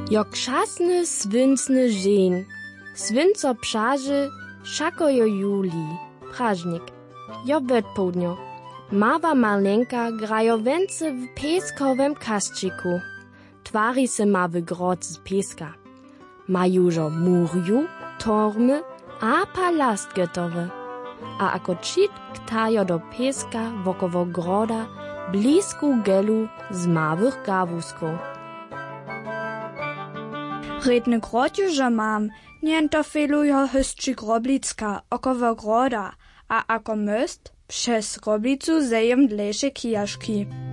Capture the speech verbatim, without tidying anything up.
Jak szasny swincny dzień, swinco przaży, szako jo juli, prażnik, jo odpołdnio. Mała malenka grajo wence w pieskowym kasczyku. Twari se ma w grot z pieska. Ma jużo murju, tormy, a palast gotowy. A ako čit ktajo do pieska wokoło groda, blisku gelu z małych gawusków. Redny grot jużo mam, nien to felujo hystczy groblicka około groda, a ako most przez groblicu zejem dlejsze kijaszki.